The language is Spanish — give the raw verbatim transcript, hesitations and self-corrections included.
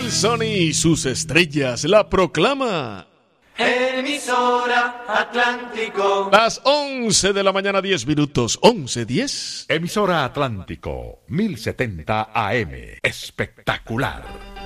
Nelson y sus estrellas la proclama. Emisora Atlántico. Las once de la mañana, diez minutos. once, diez. Emisora Atlántico, mil setenta A M. Espectacular.